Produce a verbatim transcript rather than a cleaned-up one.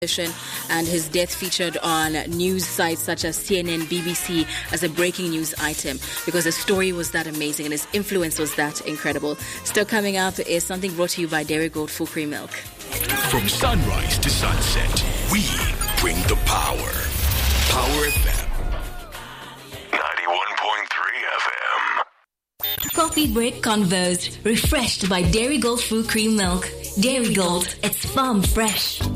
and his death featured on news sites such as C N N, B B C as a breaking news item because the story was that amazing and his influence was that incredible. Still coming up is something brought to you by Dairy Gold Full Cream Milk. From sunrise to sunset, we bring the power. Power F M. ninety-one point three F M. Coffee break convos, refreshed by Dairy Gold Full Cream Milk. Dairy Gold, it's farm fresh.